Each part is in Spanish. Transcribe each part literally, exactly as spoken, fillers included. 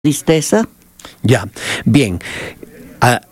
tristeza. Ya, bien. Ah,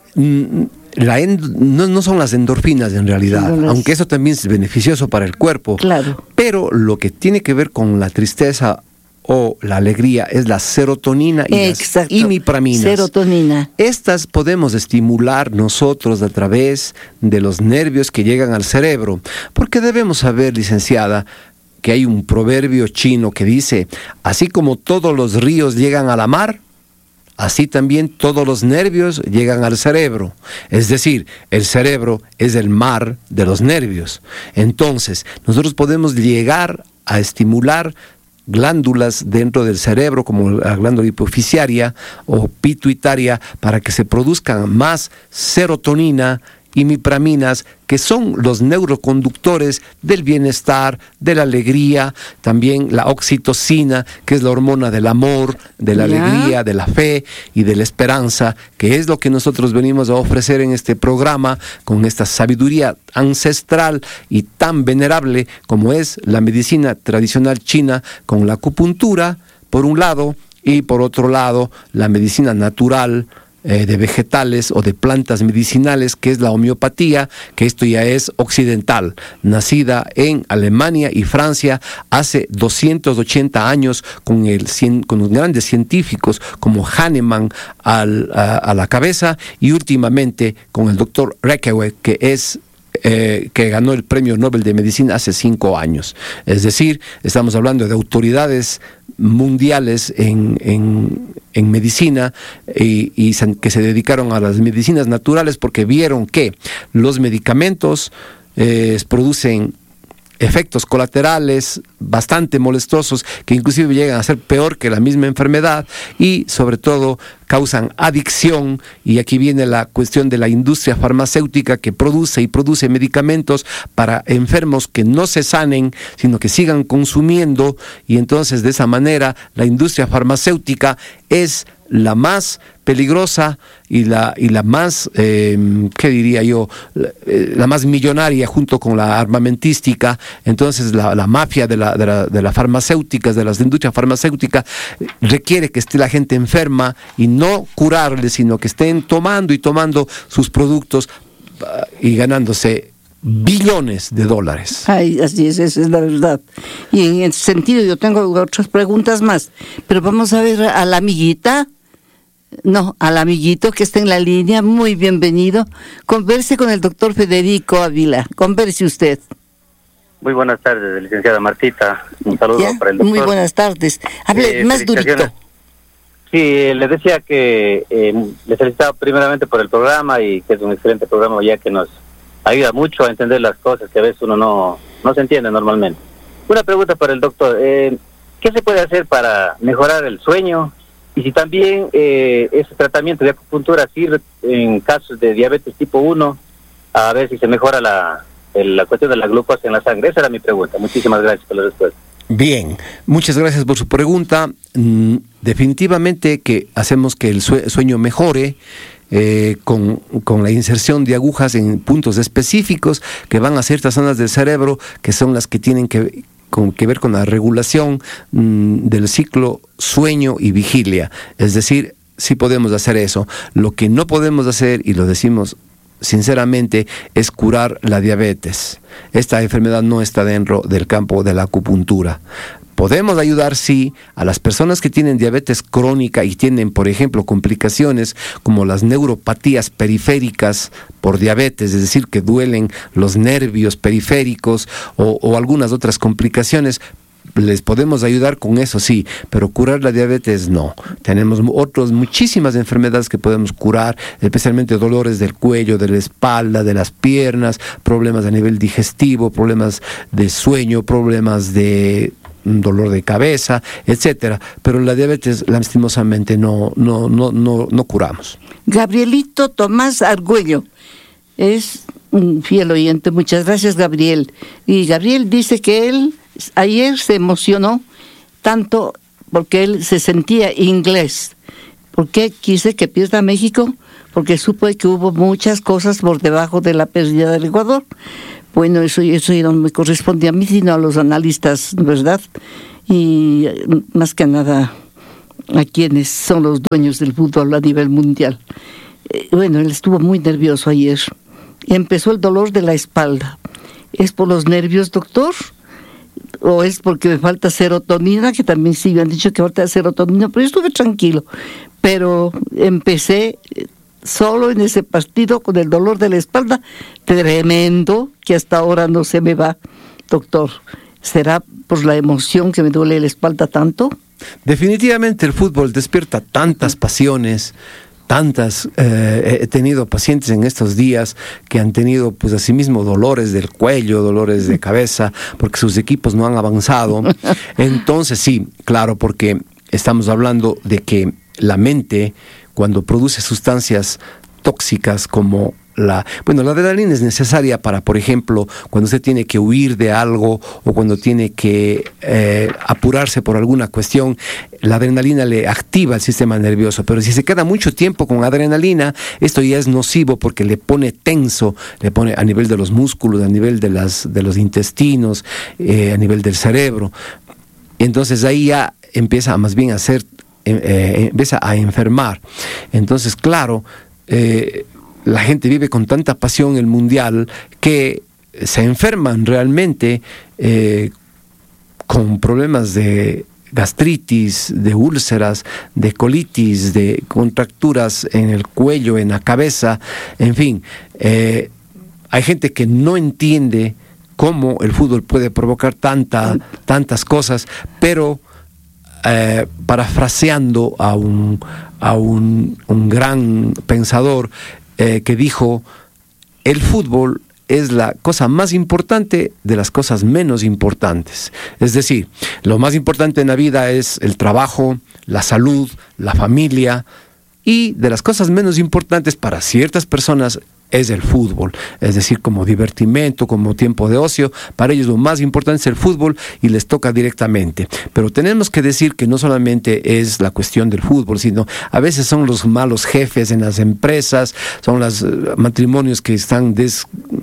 la end- no, no son las endorfinas en realidad, No las- aunque eso también es beneficioso para el cuerpo. Claro. Pero lo que tiene que ver con la tristeza o la alegría es la serotonina y Exacto. las imipraminas. Serotonina. Estas podemos estimular nosotros a través de los nervios que llegan al cerebro, porque debemos saber, licenciada, que hay un proverbio chino que dice, así como todos los ríos llegan a la mar, así también todos los nervios llegan al cerebro. Es decir, el cerebro es el mar de los nervios. Entonces, nosotros podemos llegar a estimular glándulas dentro del cerebro, como la glándula hipofisiaria o pituitaria, para que se produzcan más serotonina, imipraminas, que son los neuroconductores del bienestar, de la alegría, también la oxitocina, que es la hormona del amor, de la Ya. alegría, de la fe y de la esperanza, que es lo que nosotros venimos a ofrecer en este programa con esta sabiduría ancestral y tan venerable como es la medicina tradicional china, con la acupuntura, por un lado, y por otro lado, la medicina natural, Eh, de vegetales o de plantas medicinales, que es la homeopatía, que esto ya es occidental, nacida en Alemania y Francia hace doscientos ochenta años, con, el, con los grandes científicos como Hahnemann al, a, a la cabeza, y últimamente con el doctor Reckeweg, que es Eh, que ganó el premio Nobel de Medicina hace cinco años. Es decir, estamos hablando de autoridades mundiales en, en, en medicina y, y se, que se dedicaron a las medicinas naturales porque vieron que los medicamentos eh, producen efectos colaterales bastante molestosos que inclusive llegan a ser peor que la misma enfermedad y sobre todo causan adicción, y aquí viene la cuestión de la industria farmacéutica que produce y produce medicamentos para enfermos que no se sanen, sino que sigan consumiendo, y entonces de esa manera la industria farmacéutica es la más peligrosa y la, y la más, eh, ¿qué diría yo? La, eh, la más millonaria junto con la armamentística. Entonces la, la mafia de la, de, la, de las farmacéuticas, de las industrias farmacéuticas, requiere que esté la gente enferma y no curarle, sino que estén tomando y tomando sus productos uh, y ganándose billones de dólares. Ay, así es, esa es la verdad. Y en ese sentido yo tengo otras preguntas más, pero vamos a ver a la amiguita, no, al amiguito que está en la línea. Muy bienvenido. Converse con el doctor Federico Ávila. Converse usted. Muy buenas tardes, licenciada Martita. Un saludo ¿Ya? para el doctor. Muy buenas tardes. Hable Eh, más durito. felicitaciones. Sí, le decía que eh, le felicitaba primeramente por el programa, y que es un excelente programa, ya que nos ayuda mucho a entender las cosas que a veces uno no, no se entiende normalmente. Una pregunta para el doctor. Eh, ¿Qué se puede hacer para mejorar el sueño? Y si también eh, ese tratamiento de acupuntura sirve en casos de diabetes tipo uno, a ver si se mejora la, el, la cuestión de la glucosa en la sangre. Esa era mi pregunta. Muchísimas gracias por la respuesta. Bien, muchas gracias por su pregunta. Mm, definitivamente que hacemos que el sue- sueño mejore eh, con, con la inserción de agujas en puntos específicos que van a ciertas zonas del cerebro, que son las que tienen que, con, que ver con la regulación mm, del ciclo sueño y vigilia. Es decir, sí podemos hacer eso. Lo que no podemos hacer, y lo decimos sinceramente, es curar la diabetes. Esta enfermedad no está dentro del campo de la acupuntura. Podemos ayudar, sí, a las personas que tienen diabetes crónica y tienen, por ejemplo, complicaciones como las neuropatías periféricas por diabetes, es decir, que duelen los nervios periféricos o, o algunas otras complicaciones. Les podemos ayudar con eso, sí, pero curar la diabetes no. Tenemos otras muchísimas enfermedades que podemos curar, especialmente dolores del cuello, de la espalda, de las piernas, problemas a nivel digestivo, problemas de sueño, problemas de dolor de cabeza, etcétera. Pero la diabetes, lastimosamente, no, no, no, no, no curamos. Gabrielito Tomás Argüello es un fiel oyente. Muchas gracias, Gabriel. Y Gabriel dice que él ayer se emocionó tanto porque él se sentía inglés. ¿Por qué quise que pierda México? Porque supo que hubo muchas cosas por debajo de la pérdida del Ecuador. Bueno, eso, eso no me corresponde a mí, sino a los analistas, ¿verdad? Y más que nada a quienes son los dueños del fútbol a nivel mundial. Eh, bueno, él estuvo muy nervioso ayer. Empezó el dolor de la espalda. ¿Es por los nervios, doctor? ¿O es porque me falta serotonina? Que también sí me han dicho que falta serotonina, pero yo estuve tranquilo. Pero empecé solo en ese partido con el dolor de la espalda tremendo, que hasta ahora no se me va, doctor. ¿Será por la emoción que me duele la espalda tanto? Definitivamente el fútbol despierta tantas pasiones, tantas, eh, he tenido pacientes en estos días que han tenido pues asimismo dolores del cuello, dolores de cabeza, porque sus equipos no han avanzado. Entonces sí, claro, porque estamos hablando de que la mente, cuando produce sustancias tóxicas como la... Bueno, la adrenalina es necesaria para, por ejemplo, cuando usted tiene que huir de algo o cuando tiene que eh, apurarse por alguna cuestión, la adrenalina le activa el sistema nervioso. Pero si se queda mucho tiempo con adrenalina, esto ya es nocivo porque le pone tenso, le pone a nivel de los músculos, a nivel de, las, de los intestinos, eh, a nivel del cerebro. Entonces ahí ya empieza más bien a ser... Eh, empieza a enfermar. Entonces, claro, eh, la gente vive con tanta pasión el mundial que se enferman realmente eh, con problemas de gastritis, de úlceras, de colitis, de contracturas en el cuello, en la cabeza, en fin. Eh, hay gente que no entiende cómo el fútbol puede provocar tanta, tantas cosas, pero Eh, parafraseando a un, a un, un gran pensador eh, que dijo, el fútbol es la cosa más importante de las cosas menos importantes. Es decir, lo más importante en la vida es el trabajo, la salud, la familia, y de las cosas menos importantes para ciertas personas es el fútbol, es decir, como divertimento, como tiempo de ocio. Para ellos lo más importante es el fútbol y les toca directamente. Pero tenemos que decir que no solamente es la cuestión del fútbol, sino a veces son los malos jefes en las empresas, son los uh, matrimonios que están des...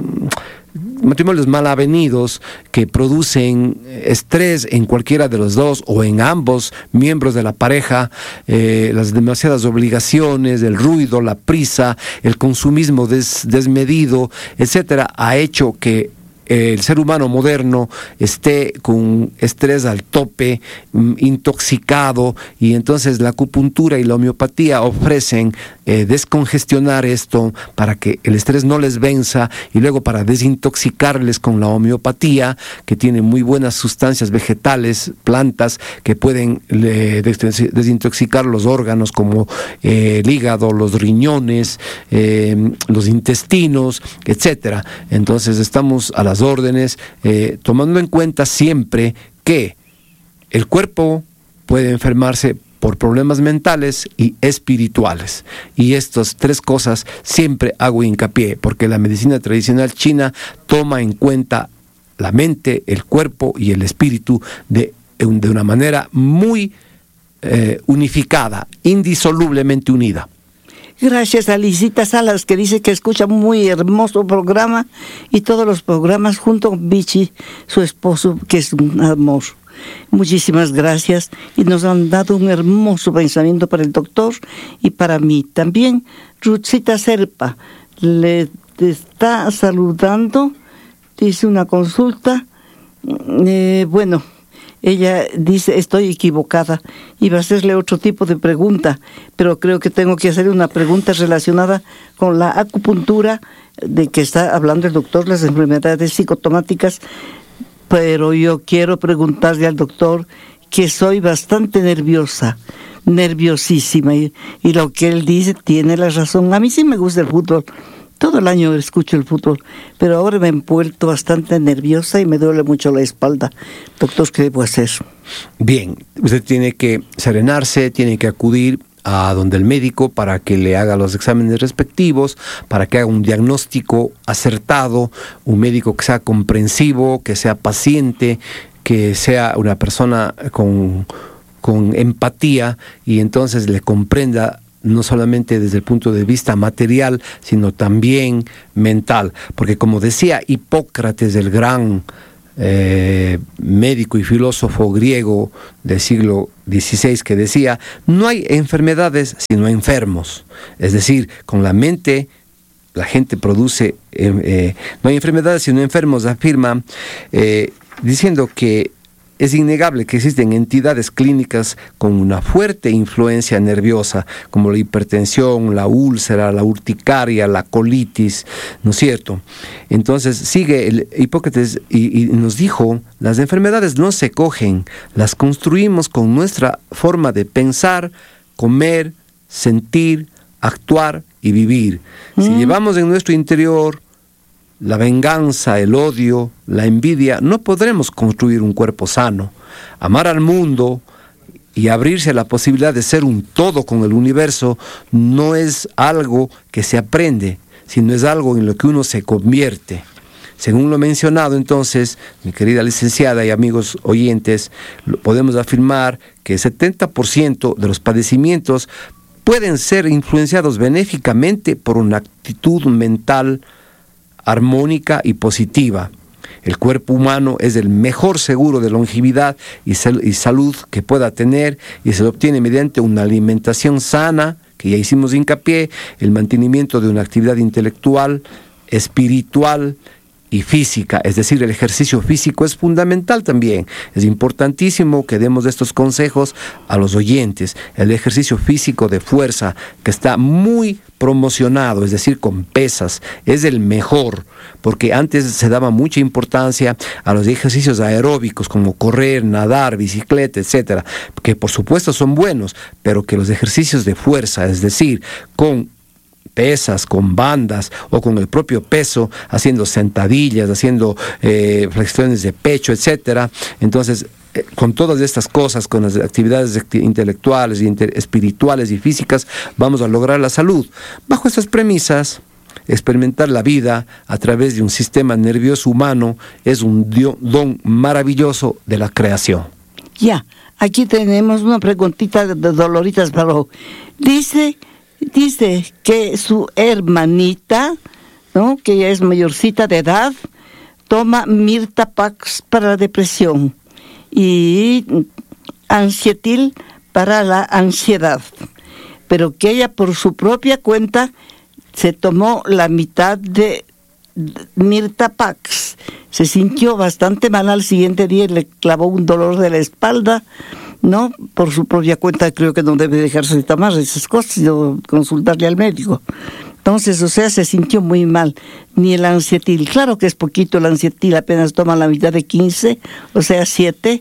matrimonios mal avenidos que producen estrés en cualquiera de los dos o en ambos miembros de la pareja, eh, las demasiadas obligaciones, el ruido, la prisa, el consumismo des, desmedido, etcétera, ha hecho que el ser humano moderno esté con estrés al tope, intoxicado, y entonces la acupuntura y la homeopatía ofrecen eh, descongestionar esto para que el estrés no les venza, y luego para desintoxicarles con la homeopatía, que tiene muy buenas sustancias vegetales, plantas, que pueden eh, desintoxicar los órganos como eh, el hígado, los riñones, eh, los intestinos, etcétera. Entonces estamos a las órdenes, eh, tomando en cuenta siempre que el cuerpo puede enfermarse por problemas mentales y espirituales, y estas tres cosas siempre hago hincapié, porque la medicina tradicional china toma en cuenta la mente, el cuerpo y el espíritu de, de una manera muy eh, unificada, indisolublemente unida. Gracias a Lisita Salas, que dice que escucha muy hermoso programa, y todos los programas junto con Vichy, su esposo, que es un amor. Muchísimas gracias, y nos han dado un hermoso pensamiento para el doctor y para mí también. Ruthcita Serpa le está saludando, dice una consulta. Eh, bueno, ella dice, estoy equivocada, iba a hacerle otro tipo de pregunta, pero creo que tengo que hacer una pregunta relacionada con la acupuntura, de que está hablando el doctor, las enfermedades psicosomáticas. Pero yo quiero preguntarle al doctor que soy bastante nerviosa, nerviosísima, y, y lo que él dice tiene la razón. A mí sí me gusta el fútbol, todo el año escucho el fútbol, pero ahora me he vuelto bastante nerviosa y me duele mucho la espalda. Doctor, ¿qué debo hacer? Bien, usted tiene que serenarse, tiene que acudir a donde el médico para que le haga los exámenes respectivos, para que haga un diagnóstico acertado, un médico que sea comprensivo, que sea paciente, que sea una persona con, con empatía, y entonces le comprenda no solamente desde el punto de vista material, sino también mental. Porque como decía Hipócrates, el gran eh, médico y filósofo griego del siglo dieciséis, que decía: no hay enfermedades sino enfermos. Es decir, con la mente la gente produce, eh, eh, no hay enfermedades sino enfermos, afirma, eh, diciendo que es innegable que existen entidades clínicas con una fuerte influencia nerviosa, como la hipertensión, la úlcera, la urticaria, la colitis, ¿no es cierto? Entonces sigue el Hipócrates y, y nos dijo: las enfermedades no se cogen, las construimos con nuestra forma de pensar, comer, sentir, actuar y vivir. Mm. Si llevamos en nuestro interior la venganza, el odio, la envidia, no podremos construir un cuerpo sano. Amar al mundo y abrirse a la posibilidad de ser un todo con el universo no es algo que se aprende, sino es algo en lo que uno se convierte. Según lo mencionado, entonces, mi querida licenciada y amigos oyentes, podemos afirmar que el setenta por ciento de los padecimientos pueden ser influenciados benéficamente por una actitud mental armónica y positiva. El cuerpo humano es el mejor seguro de longevidad y, sal- y salud que pueda tener, y se lo obtiene mediante una alimentación sana, que ya hicimos hincapié, el mantenimiento de una actividad intelectual, espiritual y física. Es decir, el ejercicio físico es fundamental también. Es importantísimo que demos estos consejos a los oyentes. El ejercicio físico de fuerza, que está muy promocionado, es decir, con pesas, es el mejor, porque antes se daba mucha importancia a los ejercicios aeróbicos como correr, nadar, bicicleta, etcétera, que por supuesto son buenos, pero que los ejercicios de fuerza, es decir, con pesas, con bandas o con el propio peso, haciendo sentadillas, haciendo eh, flexiones de pecho, etcétera. Entonces, eh, con todas estas cosas, con las actividades intelectuales, inter- espirituales y físicas, vamos a lograr la salud. Bajo estas premisas, experimentar la vida a través de un sistema nervioso humano es un dio- don maravilloso de la creación. Ya, aquí tenemos una preguntita de Doloritas Baró. Dice... Dice que su hermanita, ¿no?, que ella es mayorcita de edad, toma Mirtapax para la depresión y Ansietil para la ansiedad, pero que ella por su propia cuenta se tomó la mitad de Mirtapax. Se sintió bastante mal al siguiente día y le clavó un dolor de la espalda, ¿no? Por su propia cuenta creo que no debe dejarse de tomar esas cosas, sino consultarle al médico. Entonces, o sea, se sintió muy mal. Ni el Ansietil, claro que es poquito el Ansietil, apenas toma la mitad de quince, o sea, siete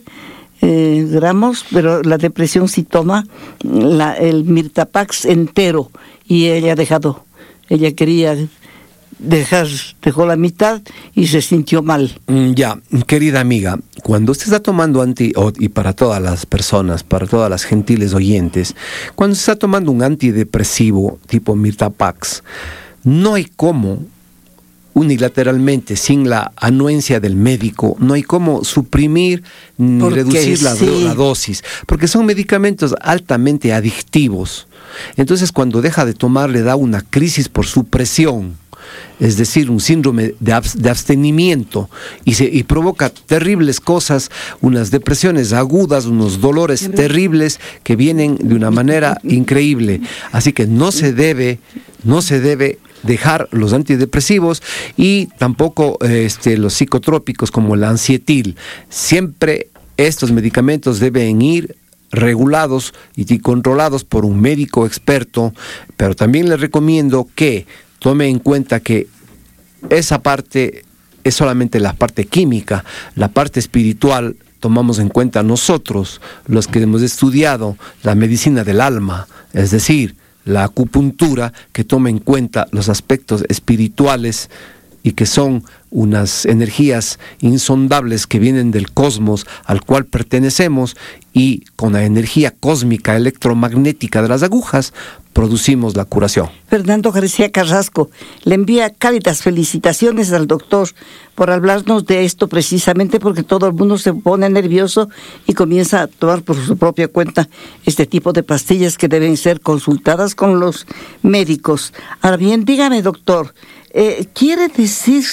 eh, gramos, pero la depresión sí toma la, el Mirtapax entero, y ella ha dejado, ella quería dejar, dejó la mitad y se sintió mal. Ya, querida amiga, cuando usted está tomando anti, y para todas las personas, para todas las gentiles oyentes, cuando se está tomando un antidepresivo tipo Mirtapax, no hay cómo unilateralmente, sin la anuencia del médico, no hay cómo suprimir ni porque reducir la, sí. la dosis, porque son medicamentos altamente adictivos. Entonces, cuando deja de tomar, le da una crisis por supresión, es decir, un síndrome de, abs- de abstenimiento, y, se, y provoca terribles cosas, unas depresiones agudas, unos dolores terribles que vienen de una manera increíble. Así que no se debe, no se debe dejar los antidepresivos y tampoco este, los psicotrópicos como el Ansietil. Siempre estos medicamentos deben ir regulados y controlados por un médico experto, pero también les recomiendo que tome en cuenta que esa parte es solamente la parte química, la parte espiritual tomamos en cuenta nosotros, los que hemos estudiado la medicina del alma, es decir, la acupuntura, que toma en cuenta los aspectos espirituales y que son unas energías insondables que vienen del cosmos al cual pertenecemos, y con la energía cósmica electromagnética de las agujas producimos la curación. Fernando García Carrasco le envía cálidas felicitaciones al doctor por hablarnos de esto, precisamente porque todo el mundo se pone nervioso y comienza a tomar por su propia cuenta este tipo de pastillas que deben ser consultadas con los médicos. Ahora bien, dígame, doctor, eh, ¿quiere decir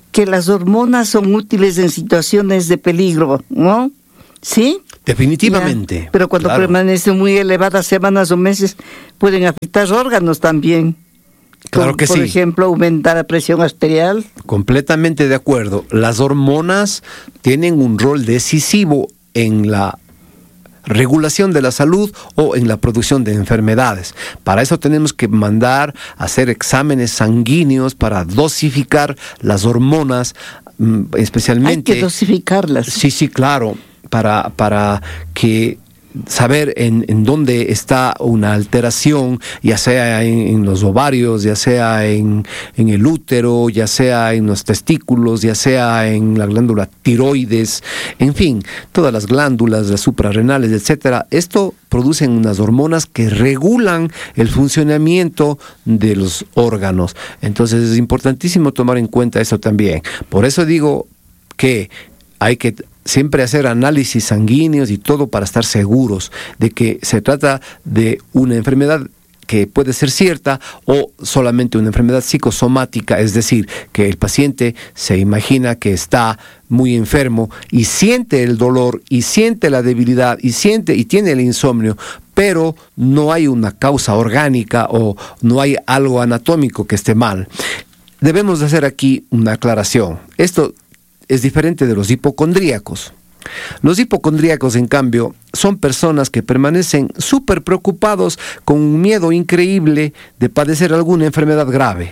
que las hormonas son útiles en situaciones de peligro, ¿no? ¿Sí? Definitivamente. Ya, pero cuando claro. permanecen muy elevadas semanas o meses, pueden afectar órganos también. Claro Como, que por sí. Por ejemplo, aumentar la presión arterial. Completamente de acuerdo. Las hormonas tienen un rol decisivo en la regulación de la salud o en la producción de enfermedades. Para eso tenemos que mandar a hacer exámenes sanguíneos para dosificar las hormonas, especialmente... Hay que dosificarlas. Sí, sí, claro, para, para que saber en, en dónde está una alteración, ya sea en, en los ovarios, ya sea en, en el útero, ya sea en los testículos, ya sea en la glándula tiroides, en fin, todas las glándulas, las suprarrenales, etcétera. Esto producen unas hormonas que regulan el funcionamiento de los órganos. Entonces es importantísimo tomar en cuenta eso también. Por eso digo que hay que siempre hacer análisis sanguíneos y todo para estar seguros de que se trata de una enfermedad que puede ser cierta o solamente una enfermedad psicosomática, es decir, que el paciente se imagina que está muy enfermo y siente el dolor y siente la debilidad y siente y tiene el insomnio, pero no hay una causa orgánica o no hay algo anatómico que esté mal. Debemos de hacer aquí una aclaración. Esto es diferente de los hipocondríacos. Los hipocondríacos, en cambio, son personas que permanecen súper preocupados con un miedo increíble de padecer alguna enfermedad grave.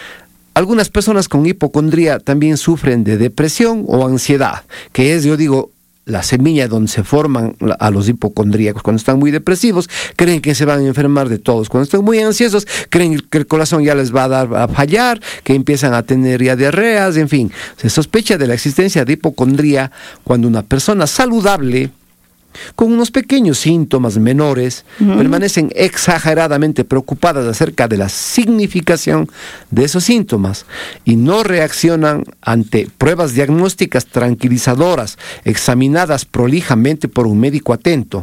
Algunas personas con hipocondría también sufren de depresión o ansiedad, que es, yo digo, la semilla donde se forman a los hipocondríacos. Cuando están muy depresivos, creen que se van a enfermar de todos. Cuando están muy ansiosos, creen que el corazón ya les va a dar a fallar, que empiezan a tener ya diarreas, en fin. Se sospecha de la existencia de hipocondría cuando una persona saludable, con unos pequeños síntomas menores, uh-huh. permanecen exageradamente preocupadas acerca de la significación de esos síntomas y no reaccionan ante pruebas diagnósticas tranquilizadoras examinadas prolijamente por un médico atento.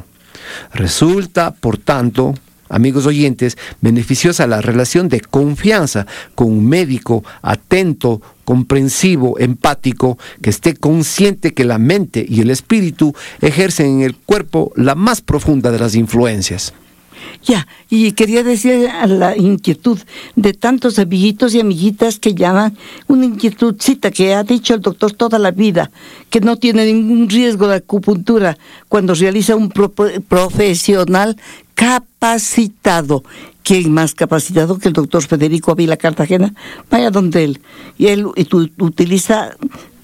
Resulta, por tanto, amigos oyentes, beneficiosa la relación de confianza con un médico atento, comprensivo, empático, que esté consciente que la mente y el espíritu ejercen en el cuerpo la más profunda de las influencias. Ya, y quería decir a la inquietud de tantos amiguitos y amiguitas que llaman, una inquietudcita que ha dicho el doctor toda la vida, que no tiene ningún riesgo de acupuntura cuando realiza un pro- profesional capacitado. ¿Quién más capacitado que el doctor Federico Ávila Cartagena? Vaya donde él. Y él y tú, utiliza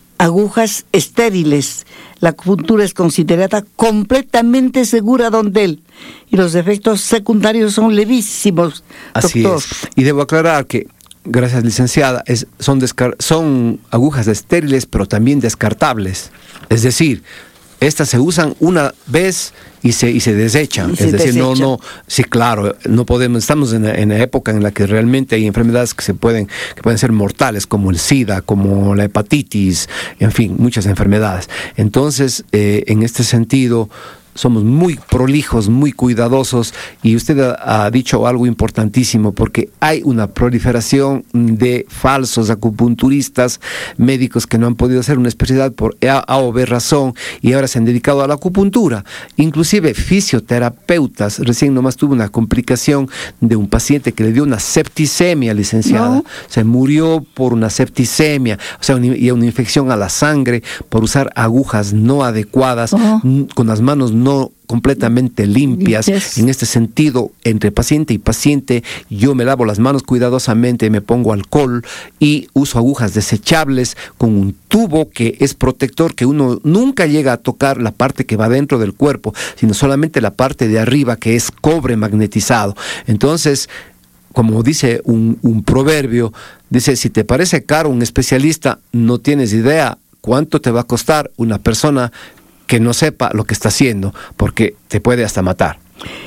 agujas estériles. La acupuntura es considerada completamente segura donde él. Y los efectos secundarios son levísimos, Así doctor. es. Y debo aclarar que, gracias licenciada, es, son, descar- son agujas estériles, pero también descartables. Es decir, estas se usan una vez y se y se desechan. Y es se decir, desecha. no, no, sí, claro, no podemos, estamos en la, en la época en la que realmente hay enfermedades que se pueden, que pueden ser mortales, como el SIDA, como la hepatitis, en fin, muchas enfermedades. Entonces, eh, en este sentido, somos muy prolijos, muy cuidadosos, y usted ha, ha dicho algo importantísimo, porque hay una proliferación de falsos acupunturistas, médicos que no han podido hacer una especialidad por A, A o B razón, y ahora se han dedicado a la acupuntura. Inclusive fisioterapeutas. Recién nomás tuve una complicación de un paciente que le dio una septicemia, licenciada. No. Se murió por una septicemia, o sea, una, y una infección a la sangre por usar agujas no adecuadas, Oh. n- con las manos no completamente limpias. Limpias. En este sentido, entre paciente y paciente, yo me lavo las manos cuidadosamente, me pongo alcohol y uso agujas desechables con un tubo que es protector, que uno nunca llega a tocar la parte que va dentro del cuerpo, sino solamente la parte de arriba, que es cobre magnetizado. Entonces, como dice un, un proverbio, dice, si te parece caro un especialista, no tienes idea cuánto te va a costar una persona que no sepa lo que está haciendo, porque te puede hasta matar.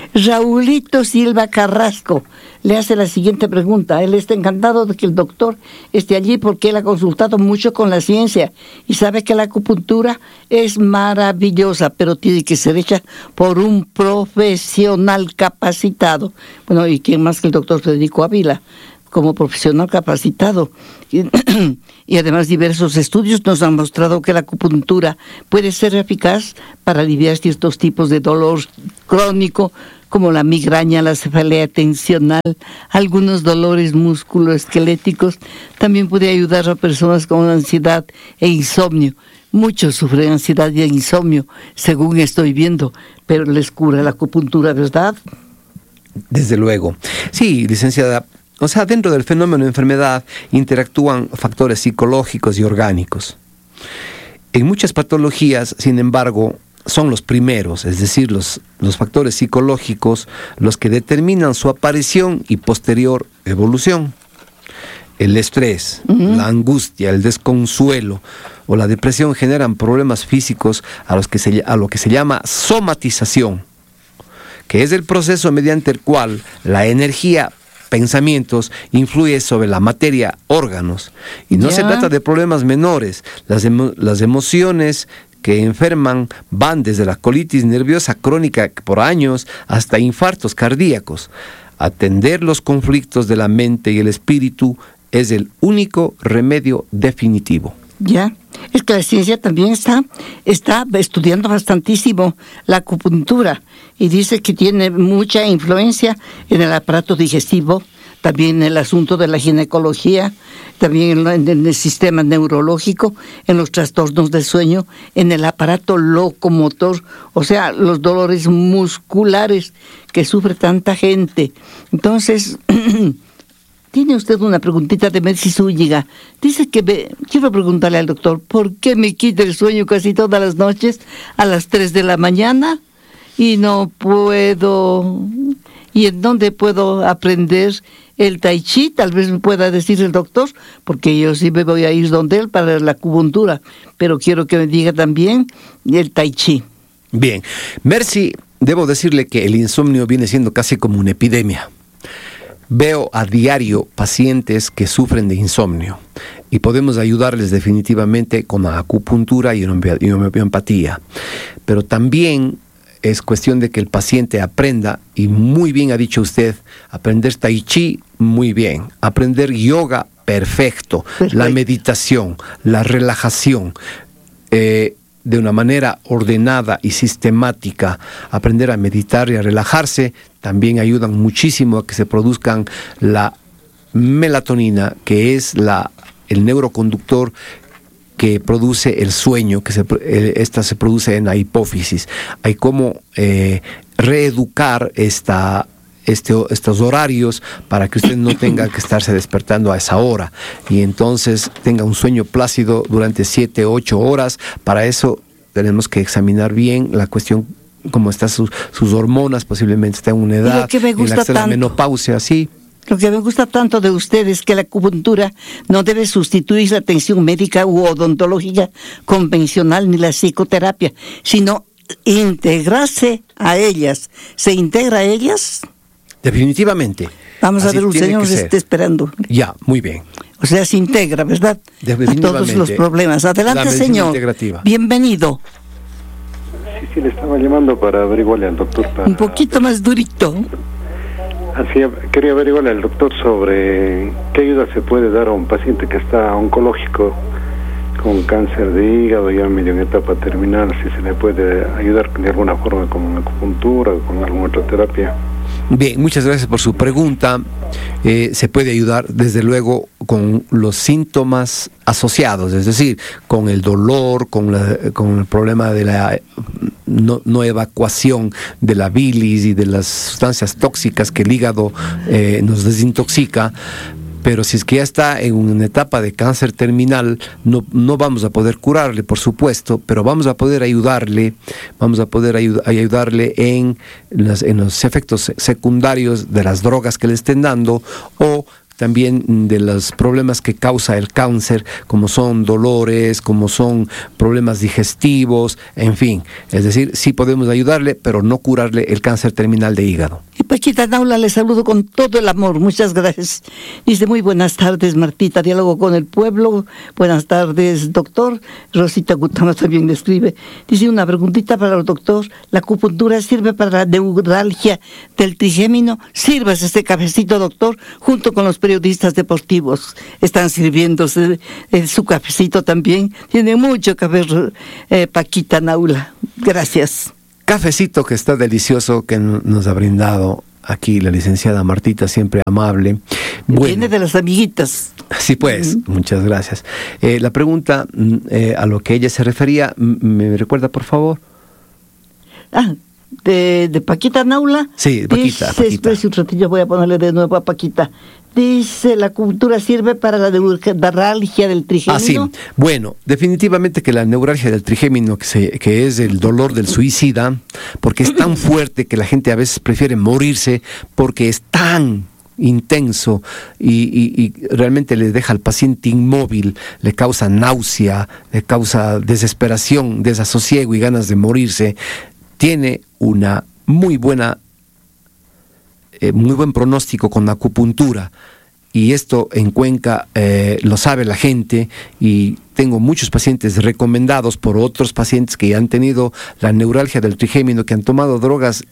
Raulito Silva Carrasco le hace la siguiente pregunta. Él está encantado de que el doctor esté allí porque él ha consultado mucho con la ciencia y sabe que la acupuntura es maravillosa, pero tiene que ser hecha por un profesional capacitado. Bueno, ¿y quién más que el doctor Federico Ávila? como profesional capacitado. Y, y además diversos estudios nos han mostrado que la acupuntura puede ser eficaz para aliviar ciertos tipos de dolor crónico, como la migraña, la cefalea tensional, algunos dolores musculoesqueléticos. También puede ayudar a personas con ansiedad e insomnio. Muchos sufren ansiedad y insomnio, según estoy viendo, pero les cura la acupuntura, ¿verdad? Desde luego. Sí, licenciada. O sea, dentro del fenómeno de enfermedad interactúan factores psicológicos y orgánicos. En muchas patologías, sin embargo, son los primeros, es decir, los, los factores psicológicos, los que determinan su aparición y posterior evolución. El estrés, uh-huh. la angustia, el desconsuelo o la depresión generan problemas físicos a, los que se, a lo que se llama somatización, que es el proceso mediante el cual la energía, pensamientos, influye sobre la materia, órganos. Y no yeah. se trata de problemas menores. Las, emo- las emociones que enferman van desde la colitis nerviosa crónica por años hasta infartos cardíacos. Atender los conflictos de la mente y el espíritu es el único remedio definitivo. Ya, es que la ciencia también está, está estudiando bastantísimo la acupuntura y dice que tiene mucha influencia en el aparato digestivo, también en el asunto de la ginecología, también en, en el sistema neurológico, en los trastornos del sueño, en el aparato locomotor, o sea, los dolores musculares que sufre tanta gente. Entonces, tiene usted una preguntita de Mercy Zúñiga. Dice que me, quiero preguntarle al doctor, ¿por qué me quita el sueño casi todas las noches a las tres de la mañana? Y no puedo... ¿Y en dónde puedo aprender el tai chi? Tal vez me pueda decir el doctor, porque yo sí me voy a ir donde él para la acupuntura, pero quiero que me diga también el tai chi. Bien, Mercy, debo decirle que el insomnio viene siendo casi como una epidemia. Veo a diario pacientes que sufren de insomnio y podemos ayudarles definitivamente con la acupuntura y homeopatía, pero también es cuestión de que el paciente aprenda, y muy bien ha dicho usted, aprender tai chi, muy bien, aprender yoga, perfecto, perfecto. La meditación, la relajación, eh, de una manera ordenada y sistemática, aprender a meditar y a relajarse, también ayudan muchísimo a que se produzcan la melatonina, que es la, el neuroconductor que produce el sueño, que se, esta se produce en la hipófisis. Hay como eh, reeducar esta, este, estos horarios para que usted no tenga que estarse despertando a esa hora y entonces tenga un sueño plácido durante siete, ocho horas. Para eso tenemos que examinar bien la cuestión, cómo están sus, sus hormonas, posiblemente está en una edad, que me gusta en la menopausia, sí. Lo que me gusta tanto de ustedes es que la acupuntura no debe sustituir la atención médica u odontológica convencional ni la psicoterapia, sino integrarse a ellas. ¿Se integra a ellas? Definitivamente. Vamos Así a ver, un señor se está esperando. Ya, muy bien. O sea, se integra, ¿verdad? A todos los problemas. Adelante, señor. Bienvenido. Sí, sí, le estaba llamando para averiguarle al doctor. Para... Un poquito más durito. Así, quería averiguarle al doctor sobre qué ayuda se puede dar a un paciente que está oncológico con cáncer de hígado, ya medio en etapa terminal, si se le puede ayudar de alguna forma con una acupuntura o con alguna otra terapia. Bien, muchas gracias por su pregunta. Eh, se puede ayudar desde luego con los síntomas asociados, es decir, con el dolor, con, la, con el problema de la no, no evacuación de la bilis y de las sustancias tóxicas que el hígado eh, nos desintoxica. Pero si es que ya está en una etapa de cáncer terminal, no, no vamos a poder curarle, por supuesto, pero vamos a poder ayudarle, vamos a poder ayud- ayudarle en, las, en los efectos secundarios de las drogas que le estén dando o también de los problemas que causa el cáncer, como son dolores, como son problemas digestivos, en fin. Es decir, sí podemos ayudarle, pero no curarle el cáncer terminal de hígado. Y Paquita Naula, le saludo con todo el amor. Muchas gracias. Dice, muy buenas tardes, Martita, diálogo con el pueblo. Buenas tardes, doctor. Rosita Gutama también le escribe. Dice, una preguntita para el doctor. ¿La acupuntura sirve para la neuralgia del trigémino? Sirvas este cafecito, doctor, junto con los periodistas periodistas deportivos están sirviéndose eh, su cafecito también. Tiene mucho que ver eh, Paquita Naula. Gracias. Cafecito que está delicioso que nos ha brindado aquí la licenciada Martita, siempre amable. Bueno, viene de las amiguitas. Sí, pues, mm. muchas gracias. Eh, la pregunta eh, a lo que ella se refería, ¿me recuerda, por favor? Ah, de, de Paquita Naula. Sí, de Paquita. Dice, Paquita. Espera un ratillo, voy a ponerle de nuevo a Paquita. Dice, la acupuntura sirve para la neuralgia del trigémino. Ah, sí. Bueno, definitivamente que la neuralgia del trigémino, que, se, que es el dolor del suicida, porque es tan fuerte que la gente a veces prefiere morirse porque es tan intenso y, y, y realmente le deja al paciente inmóvil, le causa náusea, le causa desesperación, desasosiego y ganas de morirse. Tiene una muy buena Eh, muy buen pronóstico con la acupuntura, y esto en Cuenca eh, lo sabe la gente, y tengo muchos pacientes recomendados por otros pacientes que han tenido la neuralgia del trigémino, que han tomado drogas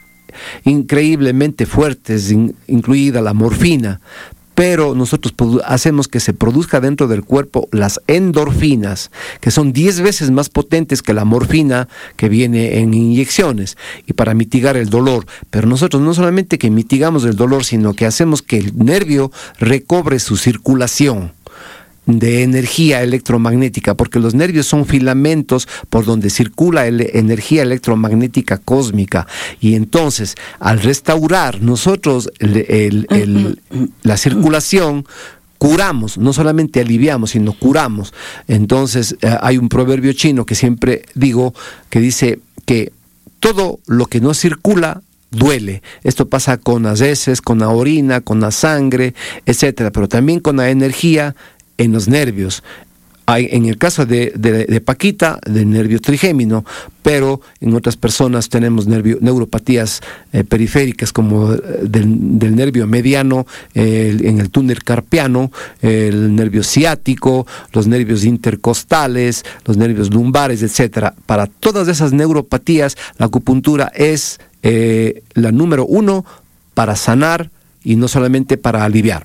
increíblemente fuertes, in, incluida la morfina, pero nosotros hacemos que se produzca dentro del cuerpo las endorfinas, que son diez veces más potentes que la morfina que viene en inyecciones, y para mitigar el dolor. Pero nosotros no solamente que mitigamos el dolor, sino que hacemos que el nervio recobre su circulación de energía electromagnética, porque los nervios son filamentos por donde circula el, energía electromagnética cósmica, y entonces al restaurar nosotros el, el, el, la circulación, curamos, no solamente aliviamos, sino curamos. Entonces eh, hay un proverbio chino que siempre digo, que dice que todo lo que no circula duele. Esto pasa con las heces, con la orina, con la sangre, etcétera, pero también con la energía en los nervios. Hay, en el caso de, de, de Paquita, del nervio trigémino, pero en otras personas tenemos nervio, neuropatías eh, periféricas, como del, del nervio mediano, eh, en el túnel carpiano, eh, el nervio ciático, los nervios intercostales, los nervios lumbares, etcétera. Para todas esas neuropatías, la acupuntura es eh, la número uno para sanar y no solamente para aliviar.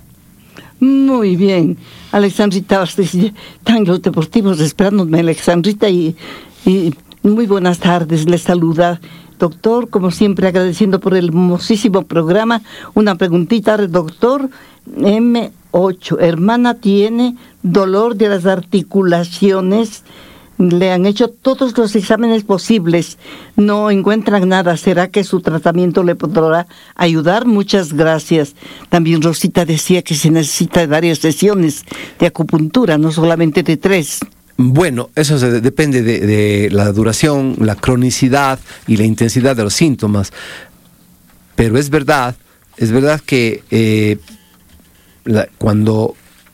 Muy bien, Alexandrita, están los deportivos esperándome, Alexandrita, y, y muy buenas tardes, les saluda, doctor, como siempre agradeciendo por el hermosísimo programa. Una preguntita, doctor, eme ocho, hermana tiene dolor de las articulaciones, le han hecho todos los exámenes posibles, no encuentran nada. ¿Será que su tratamiento le podrá ayudar? Muchas gracias. También Rosita decía que se necesita de varias sesiones de acupuntura, no solamente de tres. Bueno, eso se, depende de, de la duración, la cronicidad y la intensidad de los síntomas. Pero es verdad, es verdad que eh, la, cuando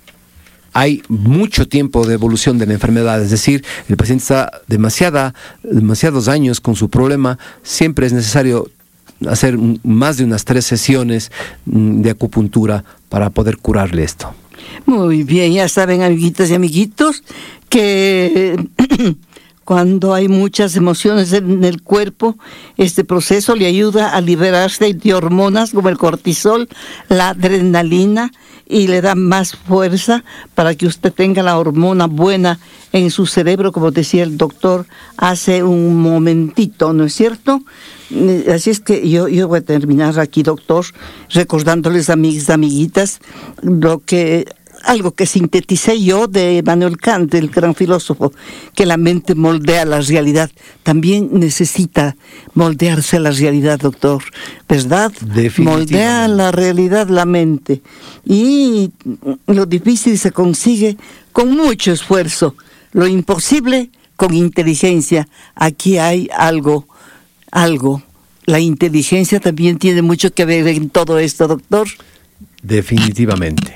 hay mucho tiempo de evolución de la enfermedad, es decir, el paciente está demasiada, demasiados años con su problema, siempre es necesario hacer más de unas tres sesiones de acupuntura para poder curarle esto. Muy bien, ya saben, amiguitas y amiguitos, que cuando hay muchas emociones en el cuerpo, este proceso le ayuda a liberarse de hormonas como el cortisol, la adrenalina, y le da más fuerza para que usted tenga la hormona buena en su cerebro, como decía el doctor hace un momentito, ¿no es cierto? Así es que yo, yo voy a terminar aquí, doctor, recordándoles a mis amiguitas lo que... algo que sinteticé yo de Immanuel Kant, el gran filósofo, que la mente moldea la realidad. También necesita moldearse la realidad, doctor, ¿verdad? Moldea la realidad la mente. Y lo difícil se consigue con mucho esfuerzo, lo imposible con inteligencia. Aquí hay algo, algo. La inteligencia también tiene mucho que ver en todo esto, doctor. Definitivamente.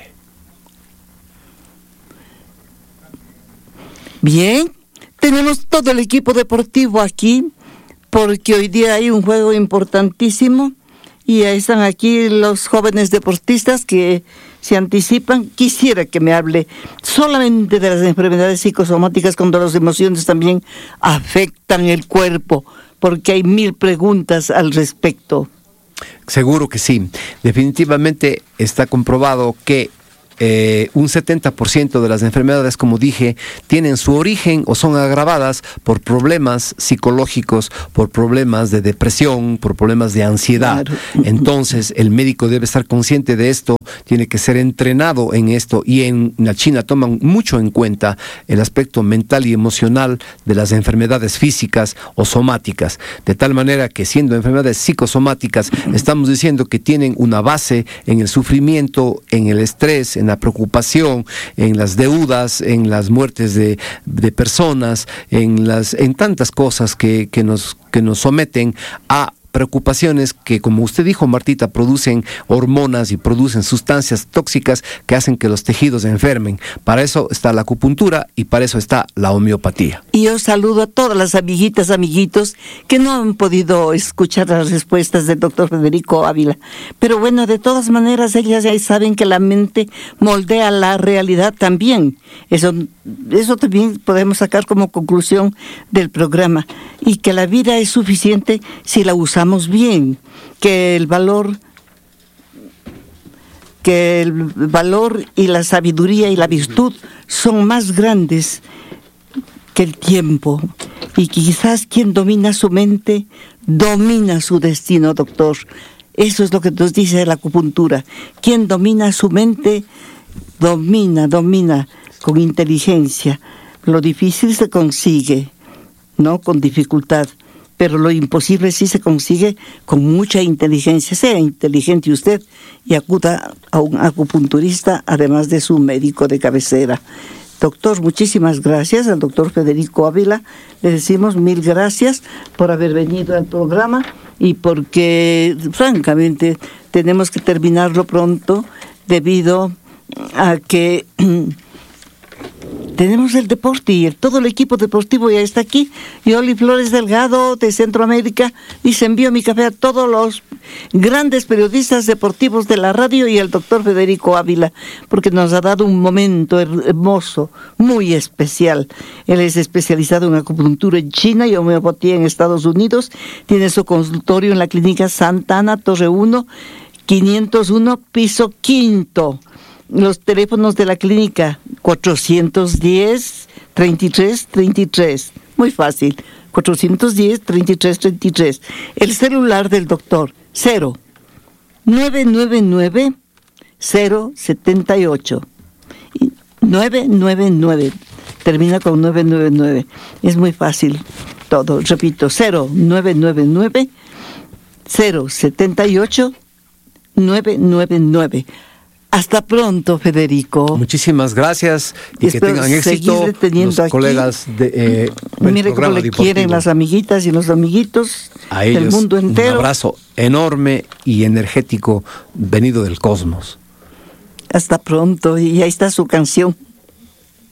Bien, tenemos todo el equipo deportivo aquí, porque hoy día hay un juego importantísimo, y ahí están aquí los jóvenes deportistas que se anticipan. Quisiera que me hable solamente de las enfermedades psicosomáticas, cuando las emociones también afectan el cuerpo, porque hay mil preguntas al respecto. Seguro que sí. Definitivamente está comprobado que eh, un setenta por ciento de las enfermedades, como dije, tienen su origen o son agravadas por problemas psicológicos, por problemas de depresión, por problemas de ansiedad. Claro. Entonces, el médico debe estar consciente de esto, tiene que ser entrenado en esto, y en la China toman mucho en cuenta el aspecto mental y emocional de las enfermedades físicas o somáticas, de tal manera que siendo enfermedades psicosomáticas, estamos diciendo que tienen una base en el sufrimiento, en el estrés, en la preocupación, en las deudas, en las muertes de, de personas, en las en tantas cosas que, que nos que nos someten a preocupaciones que, como usted dijo, Martita, producen hormonas y producen sustancias tóxicas que hacen que los tejidos se enfermen. Para eso está la acupuntura y para eso está la homeopatía. Y yo saludo a todas las amiguitas, amiguitos que no han podido escuchar las respuestas del doctor Federico Ávila. Pero bueno, de todas maneras, ellas ya saben que la mente moldea la realidad también. Eso, eso también podemos sacar como conclusión del programa. Y que la vida es suficiente si la usamos bien, que el valor que el valor y la sabiduría y la virtud son más grandes que el tiempo, y quizás quien domina su mente domina su destino, doctor. Eso es lo que nos dice la acupuntura. Quien domina su mente domina, domina con inteligencia. Lo difícil se consigue, no con dificultad. Pero lo imposible sí se consigue con mucha inteligencia. Sea inteligente usted y acuda a un acupunturista, además de su médico de cabecera. Doctor, muchísimas gracias al doctor Federico Ávila. Le decimos mil gracias por haber venido al programa y porque, francamente, tenemos que terminarlo pronto debido a que tenemos el deporte y el, todo el equipo deportivo ya está aquí. Y Oli Flores Delgado de Centroamérica dice: envío mi café a todos los grandes periodistas deportivos de la radio y al doctor Federico Ávila, porque nos ha dado un momento hermoso, muy especial. Él es especializado en acupuntura en China y homeopatía en Estados Unidos. Tiene su consultorio en la clínica Santa Ana, Torre uno, quinientos uno, piso quinto. Los teléfonos de la clínica: cuatrocientos diez, treinta y tres treinta y tres. Muy fácil. cuatrocientos diez, treinta y tres treinta y tres. El celular del doctor: cero nueve nueve nueve cero siete ocho. nueve nueve nueve. Termina con nueve nueve nueve. Es muy fácil todo. Repito: cero nueve nueve nueve cero siete ocho nueve nueve nueve. Hasta pronto, Federico. Muchísimas gracias y Espero que tengan éxito los aquí. colegas de eh, Mire cómo le deportivo. Quieren las amiguitas y los amiguitos a ellos, del mundo entero. Un abrazo enorme y energético venido del cosmos. Hasta pronto, y ahí está su canción.